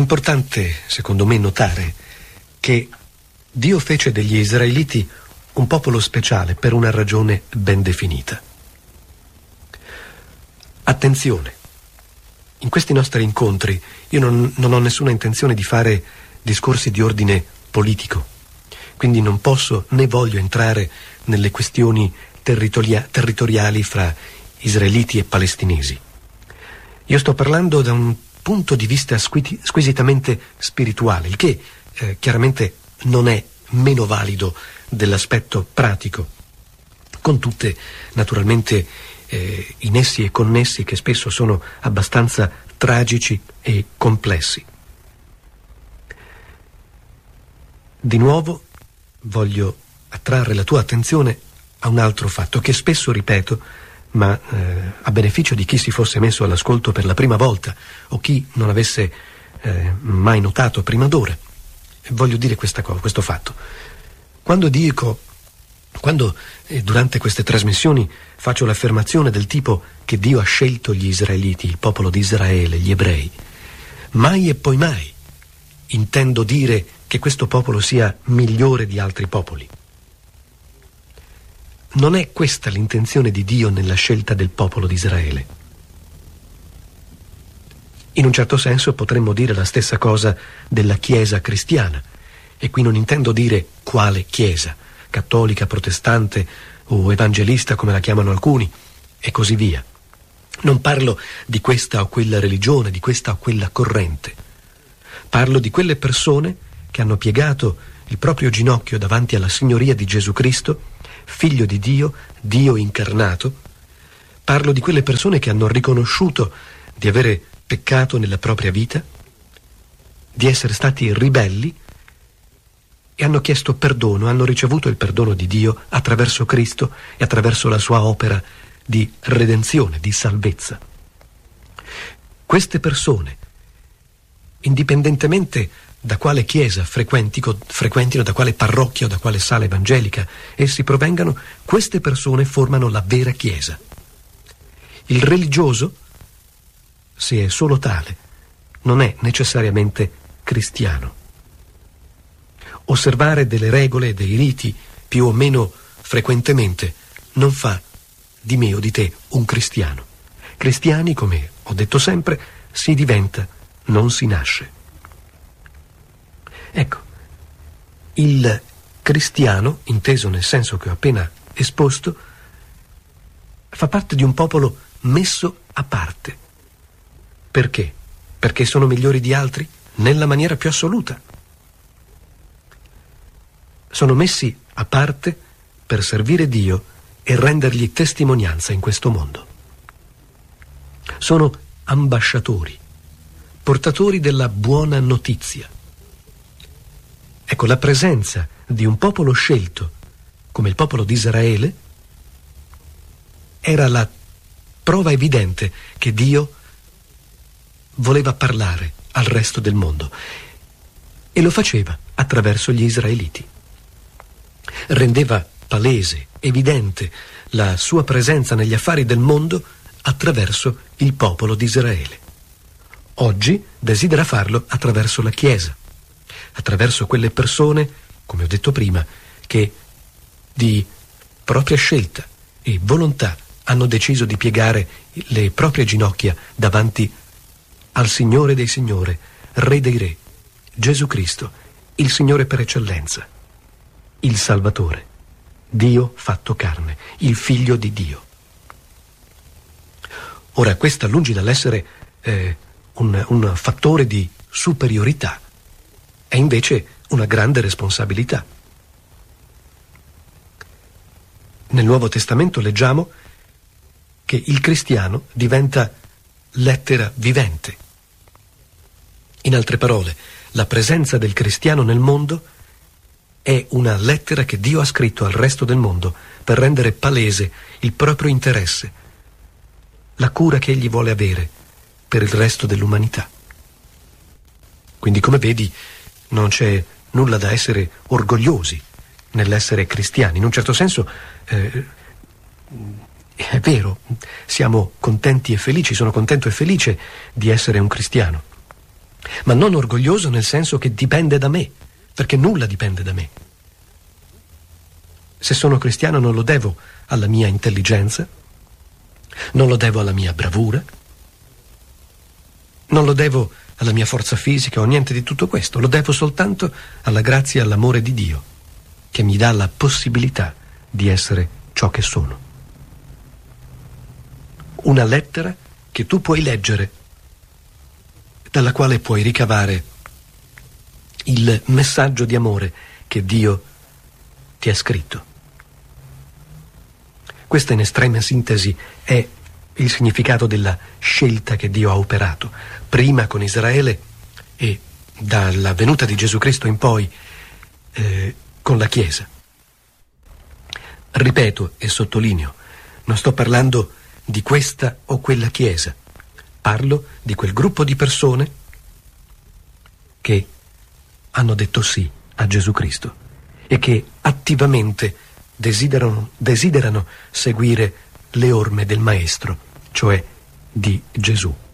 importante, secondo me, notare che Dio fece degli israeliti un popolo speciale per una ragione ben definita. Attenzione, in questi nostri incontri io non ho nessuna intenzione di fare discorsi di ordine politico, quindi non posso né voglio entrare nelle questioni territoriali fra israeliti e palestinesi. Io sto parlando da un punto di vista squisitamente spirituale, il che chiaramente non è meno valido dell'aspetto pratico, con tutte naturalmente i nessi e connessi che spesso sono abbastanza tragici e complessi. Di nuovo voglio attrarre la tua attenzione a un altro fatto che spesso ripeto, ma a beneficio di chi si fosse messo all'ascolto per la prima volta o chi non avesse mai notato prima d'ora. Voglio dire questo fatto. Quando durante queste trasmissioni faccio l'affermazione del tipo che Dio ha scelto gli israeliti, il popolo di Israele, gli ebrei, mai e poi mai intendo dire che questo popolo sia migliore di altri popoli. Non è questa l'intenzione di Dio nella scelta del popolo di Israele. In un certo senso potremmo dire la stessa cosa della Chiesa cristiana, e qui non intendo dire quale Chiesa, cattolica, protestante o evangelista come la chiamano alcuni, e così via. Non parlo di questa o quella religione, di questa o quella corrente. Parlo di quelle persone che hanno piegato il proprio ginocchio davanti alla signoria di Gesù Cristo, Figlio di Dio, Dio incarnato. Parlo di quelle persone che hanno riconosciuto di avere peccato nella propria vita, di essere stati ribelli e hanno chiesto perdono, hanno ricevuto il perdono di Dio attraverso Cristo e attraverso la sua opera di redenzione, di salvezza. Queste persone, indipendentemente da quale chiesa frequentino, da quale parrocchia o da quale sala evangelica essi provengano, queste persone formano la vera chiesa. Il religioso, se è solo tale, non è necessariamente cristiano. Osservare delle regole e dei riti più o meno frequentemente non fa di me o di te un cristiano. Cristiani, come ho detto sempre, si diventa, non si nasce. Ecco, il cristiano, inteso nel senso che ho appena esposto, fa parte di un popolo messo a parte. Perché? Perché sono migliori di altri? Nella maniera più assoluta. Sono messi a parte per servire Dio e rendergli testimonianza in questo mondo. Sono ambasciatori, portatori della buona notizia. Ecco, la presenza di un popolo scelto come il popolo di Israele era la prova evidente che Dio voleva parlare al resto del mondo, e lo faceva attraverso gli israeliti. Rendeva palese, evidente la sua presenza negli affari del mondo attraverso il popolo di Israele. Oggi desidera farlo attraverso la Chiesa, attraverso quelle persone, come ho detto prima, che di propria scelta e volontà hanno deciso di piegare le proprie ginocchia davanti al Signore dei Signori, Re dei Re, Gesù Cristo, il Signore per eccellenza, il Salvatore, Dio fatto carne, il Figlio di Dio. Ora, questa, lungi dall'essere un fattore di superiorità, è invece una grande responsabilità. Nel Nuovo Testamento leggiamo che il cristiano diventa lettera vivente. In altre parole, la presenza del cristiano nel mondo è una lettera che Dio ha scritto al resto del mondo per rendere palese il proprio interesse, la cura che egli vuole avere per il resto dell'umanità. Quindi, come vedi, non c'è nulla da essere orgogliosi nell'essere cristiani. In un certo senso è vero, siamo contenti e felici, sono contento e felice di essere un cristiano. ma non orgoglioso nel senso che dipende da me, perché nulla dipende da me. Se sono cristiano non lo devo alla mia intelligenza, non lo devo alla mia bravura, non lo devo alla mia forza fisica o niente di tutto questo, lo devo soltanto alla grazia e all'amore di Dio, che mi dà la possibilità di essere ciò che sono. Una lettera che tu puoi leggere, dalla quale puoi ricavare il messaggio di amore che Dio ti ha scritto. Questa in estrema sintesi è il significato della scelta che Dio ha operato, prima con Israele e dalla venuta di Gesù Cristo in poi con la Chiesa. Ripeto e sottolineo, non sto parlando di questa o quella Chiesa, parlo di quel gruppo di persone che hanno detto sì a Gesù Cristo e che attivamente desiderano seguire le orme del Maestro, cioè di Gesù.